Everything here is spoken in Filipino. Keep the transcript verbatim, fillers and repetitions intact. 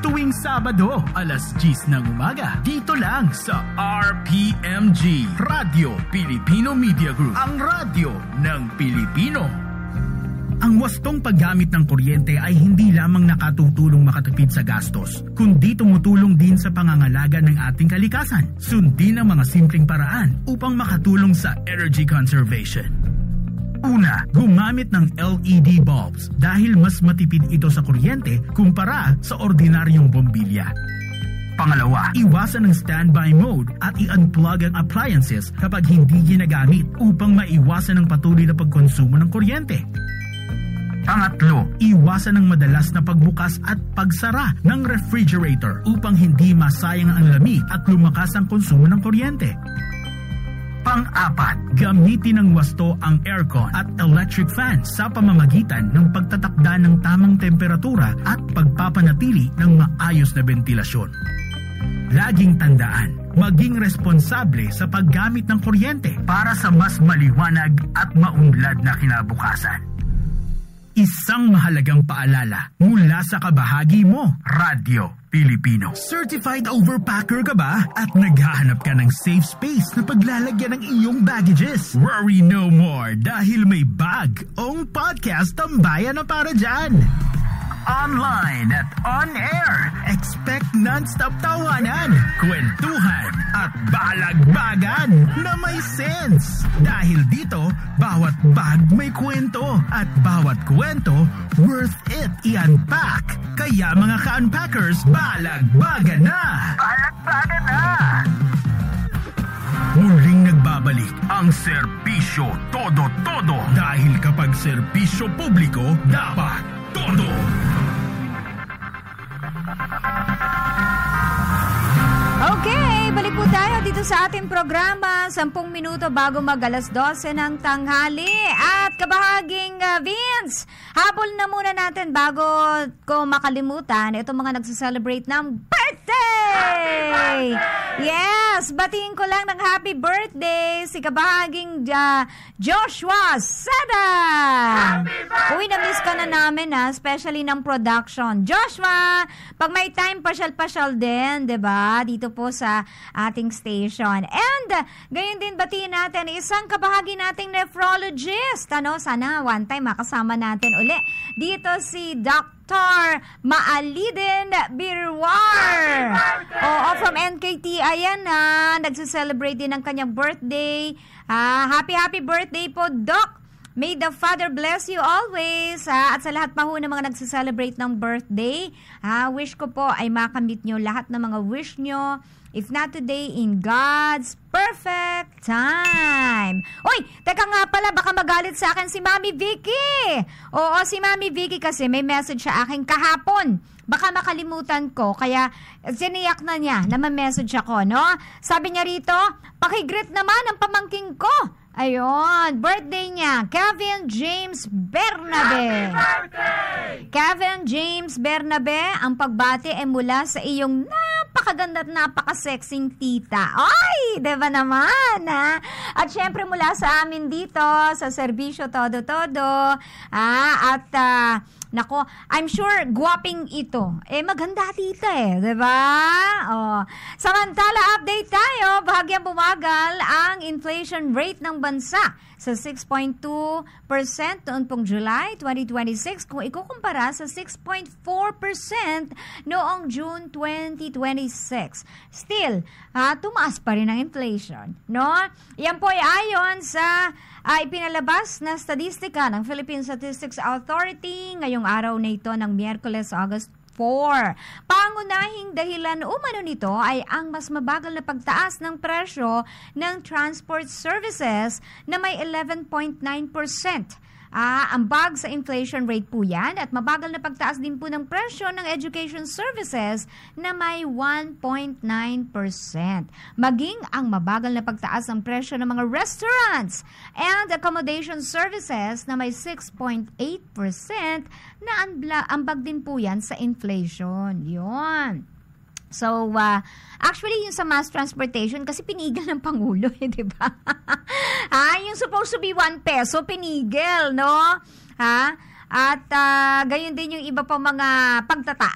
Tuwing Sabado, alas diyes ng umaga, dito lang sa R P M G, Radio Filipino Media Group, ang radyo ng Pilipino. Ang wastong paggamit ng kuryente ay hindi lamang nakatutulong makatipid sa gastos, kundi tumutulong din sa pangangalaga ng ating kalikasan. Sundin ang mga simpleng paraan upang makatulong sa energy conservation. Una, gumamit ng L E D bulbs dahil mas matipid ito sa kuryente kumpara sa ordinaryong bombilya. Pangalawa, iwasan ang standby mode at i-unplug ang appliances kapag hindi ginagamit upang maiwasan ang patuloy na pagkonsumo ng kuryente. Pangatlo, iwasan ang madalas na pagbukas at pagsara ng refrigerator upang hindi masayang ang lamig at lumakas ang konsumo ng kuryente. Pang-apat, gamitin ng wasto ang aircon at electric fan sa pamamagitan ng pagtatakda ng tamang temperatura at pagpapanatili ng maayos na ventilasyon. Laging tandaan, maging responsable sa paggamit ng kuryente para sa mas maliwanag at maunlad na kinabukasan. Isang mahalagang paalala mula sa kabahagi mo, Radyo Pilipino. Certified overpacker ka ba? At naghahanap ka ng safe space na paglalagyan ng iyong baggages? Worry no more dahil may bag-ong podcast tambayan na para dyan. Online at on-air. Expect non-stop tawanan, kwentuhan at balagbagan na may sense. Dahil dito, bawat bag may kwento at bawat kwento worth it i-unpack. Kaya mga ka-unpackers, balagbagan na! Balagbagan na! Muling nagbabalik ang serbisyo todo-todo. Dahil kapag serbisyo publiko, dapat todo! Okay, balik po tayo dito sa ating programa, sampung minuto bago mag alas dose ng tanghali. At kabahaging uh, Vince, habol na muna natin bago ko makalimutan itong mga nagsiselebrate ng birthday! Happy birthday! Yes, batiin ko lang ng happy birthday si kabahaging uh, Joshua Seda! Happy birthday! Uy, na-miss ka na namin ha, especially ng production. Joshua, pag may time, pasyal-pasyal din, diba? Dito po sa ating station. And, uh, gayon din batiin natin, isang kabahagi nating nephrologist. Ano, sana one time makasama natin uli. Dito si Doctor Maaliden Birwar. Oo, from N K T. Ayan na, nagse-celebrate din ng kanyang birthday. Ah, happy, happy birthday po, Doc. May the Father bless you always. Ha? At sa lahat pa ho ng mga nagse-celebrate ng birthday, ha? Wish ko po ay makamit nyo lahat ng mga wish nyo. If not today, in God's perfect time. Uy, teka nga pala, baka magalit sa akin si Mami Vicky. Oo, si Mami Vicky kasi may message sa akin kahapon. Baka makalimutan ko, kaya siniyak na niya na may message ako, no? Sabi niya rito, pakigreet naman ang pamangking ko. Ayun, birthday niya, Kevin James Bernabe. Happy birthday! Kevin James Bernabe, ang pagbati ay mula sa iyong napakaganda at napakasexing tita. Ay, diba naman, ha? At syempre mula sa amin dito, sa Serbisyo Todo-Todo, ah, at uh, nako, I'm sure guwaping ito. Eh, maganda tita eh, diba? Oh. Samantala, update tayo. Bahagyang bumagal ang inflation rate ng bansa sa six point two percent noong pong July twenty twenty-six kung ikukumpara sa six point four percent noong June twenty twenty-six. Still, uh, tumaas pa rin ang inflation, no? Yan po ay ayon sa uh, ipinalabas na statistika ng Philippine Statistics Authority ngayong araw na ito ng Miyerkules, August four. Pangunahing dahilan umano nito ay ang mas mabagal na pagtaas ng presyo ng transport services na may eleven point nine percent. Ah, ambag sa inflation rate po yan at mabagal na pagtaas din po ng presyo ng education services na may one point nine percent. Maging ang mabagal na pagtaas ng presyo ng mga restaurants and accommodation services na may six point eight percent na anbla, ambag din po yan sa inflation. Yun. So, uh, actually, yung sa mass transportation, kasi pinigil ng Pangulo, eh, di ba? ah, yung supposed to be one peso, pinigil, no? Ha? At uh, gayon din yung iba pa mga pagtataas